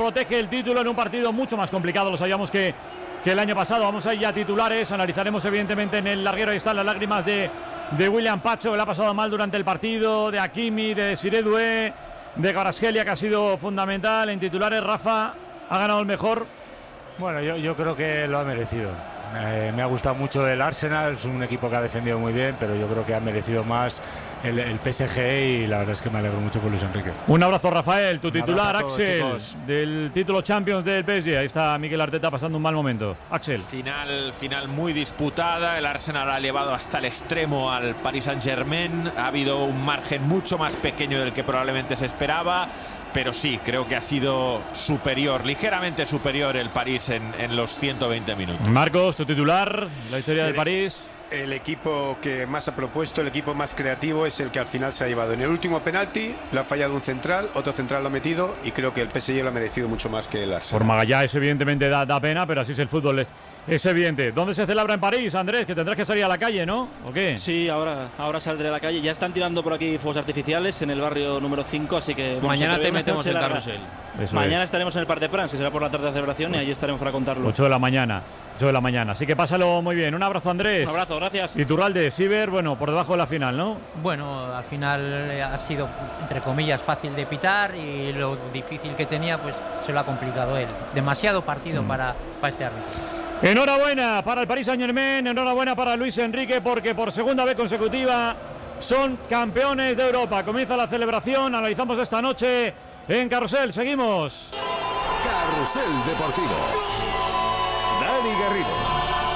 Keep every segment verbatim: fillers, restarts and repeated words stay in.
protege el título en un partido mucho más complicado, lo sabíamos que, que el año pasado. Vamos a ir ya a titulares, analizaremos evidentemente en el larguero. Ahí están las lágrimas de, de William Pacho, que le ha pasado mal durante el partido, de Hakimi, de Desiré Doué, de Kvaratskhelia, que ha sido fundamental. En titulares, Rafa, ¿ha ganado el mejor? Bueno, yo, yo creo que lo ha merecido. Eh, me ha gustado mucho el Arsenal, es un equipo que ha defendido muy bien, pero yo creo que ha merecido más el, el P S G y la verdad es que me alegro mucho por Luis Enrique. Un abrazo, Rafael. Tu Un titular, abrazo a todos, Axel, chicos. del título Champions del P S G. Ahí está Mikel Arteta pasando un mal momento. Axel. Final, final muy disputada. El Arsenal ha llevado hasta el extremo al Paris Saint-Germain. Ha habido un margen mucho más pequeño del que probablemente se esperaba. Pero sí, creo que ha sido superior, ligeramente superior el París en, en los ciento veinte minutos. Marcos, tu titular, la historia del París. El equipo que más ha propuesto, el equipo más creativo es el que al final se ha llevado. En el último penalti lo ha fallado un central, otro central lo ha metido y creo que el P S G lo ha merecido mucho más que el Arsenal. Por Magallanes evidentemente da, da pena, pero así es el fútbol, es, es evidente. ¿Dónde se celebra en París, Andrés? Que tendrás que salir a la calle, ¿no? ¿O qué? Sí, ahora, ahora saldré a la calle. Ya están tirando por aquí fuegos artificiales en el barrio número cinco, así que... Bueno, mañana te metemos en carrusel. Eso mañana es. estaremos en el Parc des Princes, que será por la tarde de celebración, y allí estaremos para contarlo. ocho de la mañana, ocho de la mañana. Así que pásalo muy bien. Un abrazo, Andrés. Un abrazo, gracias. Y Turralde, Siber, bueno, por debajo de la final, ¿no? Bueno, al final ha sido, entre comillas, fácil de pitar y lo difícil que tenía, pues se lo ha complicado él. Demasiado partido mm. para, para este árbitro. Enhorabuena para el Paris Saint-Germain, enhorabuena para Luis Enrique, porque por segunda vez consecutiva son campeones de Europa. Comienza la celebración, analizamos esta noche en Carrusel. Seguimos. Carrusel Deportivo. Dani Garrido.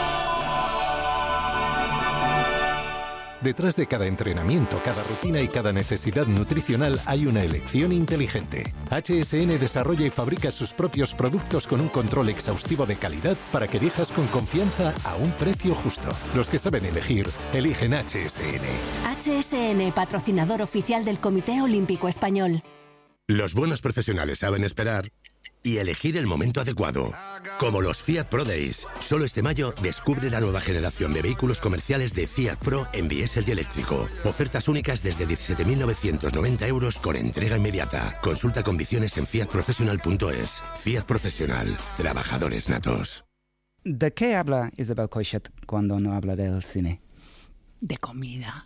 Detrás de cada entrenamiento, cada rutina y cada necesidad nutricional hay una elección inteligente. H S N desarrolla y fabrica sus propios productos con un control exhaustivo de calidad para que elijas con confianza a un precio justo. Los que saben elegir, eligen H S N. H S N, patrocinador oficial del Comité Olímpico Español. Los buenos profesionales saben esperar y elegir el momento adecuado. Como los Fiat Pro Days. Solo este mayo descubre la nueva generación de vehículos comerciales de Fiat Pro en diésel y eléctrico. Ofertas únicas desde diecisiete mil novecientos noventa euros con entrega inmediata. Consulta condiciones en fiat professional punto es. Fiat Profesional. Trabajadores natos. ¿De qué habla Isabel Coixet cuando no habla del cine? De comida.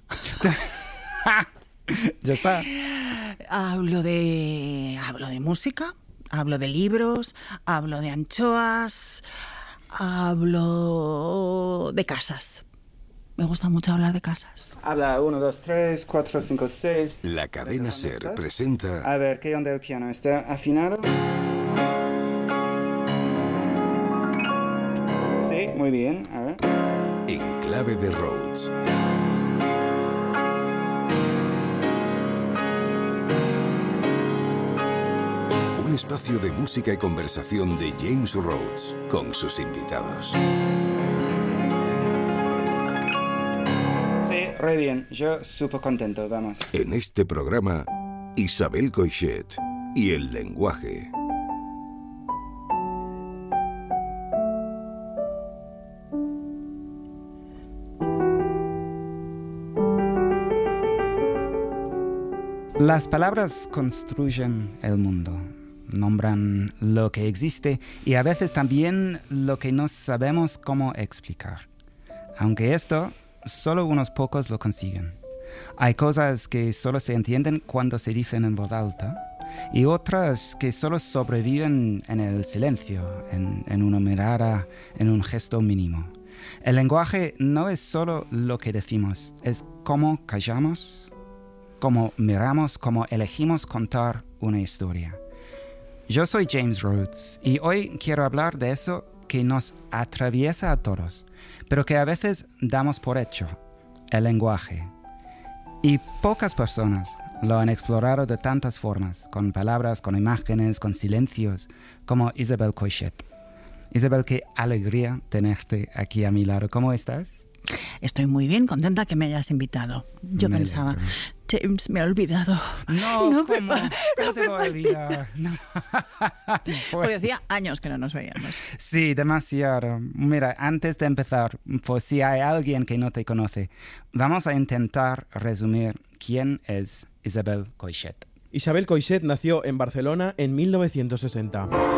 Ya está. Hablo de... Hablo de música. Hablo de libros, hablo de anchoas, hablo de casas. Me gusta mucho hablar de casas. Habla uno, dos, tres, cuatro, cinco, seis. La cadena SER presenta... A ver, ¿qué onda el piano? ¿Está afinado? Sí, muy bien. A ver. En clave de Rhodes. Un espacio de música y conversación de James Rhodes con sus invitados. Sí, re bien. Yo súper contento, vamos. En este programa, Isabel Coixet y el lenguaje. Las palabras construyen el mundo. Nombran lo que existe y a veces también lo que no sabemos cómo explicar. Aunque esto, solo unos pocos lo consiguen. Hay cosas que solo se entienden cuando se dicen en voz alta y otras que solo sobreviven en el silencio, en, en una mirada, en un gesto mínimo. El lenguaje no es solo lo que decimos, es cómo callamos, cómo miramos, cómo elegimos contar una historia. Yo soy James Rhodes y hoy quiero hablar de eso que nos atraviesa a todos, pero que a veces damos por hecho, el lenguaje. Y pocas personas lo han explorado de tantas formas, con palabras, con imágenes, con silencios, como Isabel Coixet. Isabel, qué alegría tenerte aquí a mi lado. ¿Cómo estás? Estoy muy bien, contenta que me hayas invitado. Yo me pensaba, alegro. James me ha olvidado. No, no ¿cómo? Me, ¿Cómo te voy a olvidar? No. Porque hacía años que no nos veíamos. Sí, demasiado. Mira, antes de empezar, pues si hay alguien que no te conoce, vamos a intentar resumir quién es Isabel Coixet. Isabel Coixet nació en Barcelona en mil novecientos sesenta.